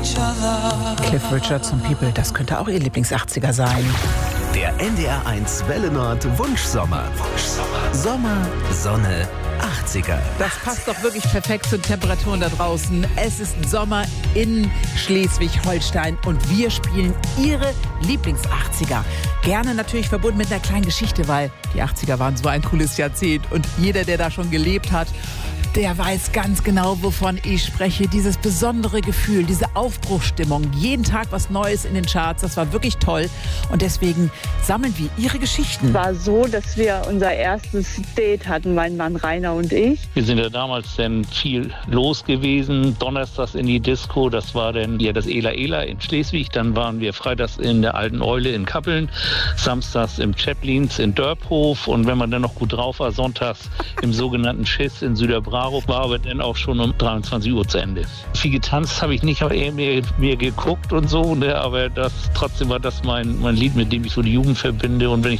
Cliff Richards und People, das könnte auch ihr Lieblings-80er sein. Der NDR1 Welle Nord Wunschsommer. Sommer, Sonne, 80er. Das passt doch wirklich perfekt zu den Temperaturen da draußen. Es ist Sommer in Schleswig-Holstein und wir spielen Ihre Lieblings-80er. Gerne natürlich verbunden mit einer kleinen Geschichte, weil die 80er waren so ein cooles Jahrzehnt und jeder, der da schon gelebt hat, der weiß ganz genau, wovon ich spreche. Dieses besondere Gefühl, diese Aufbruchsstimmung. Jeden Tag was Neues in den Charts. Das war wirklich toll. Und deswegen sammeln wir Ihre Geschichten. Es war so, dass wir unser erstes Date hatten, mein Mann Rainer und ich. Wir sind ja damals dann viel los gewesen. Donnerstags in die Disco, das war dann ja das Ela Ela in Schleswig. Dann waren wir freitags in der Alten Eule in Kappeln, samstags im Chaplins in Dörphof. Und wenn man dann noch gut drauf war, sonntags im sogenannten Schiss in Süderbrarup, war aber dann auch schon um 23 Uhr zu Ende. Viel getanzt habe ich nicht, aber eher mir geguckt und so, ne? Aber trotzdem war das mein Lied, mit dem ich so die Jugend verbinde. Und wenn ich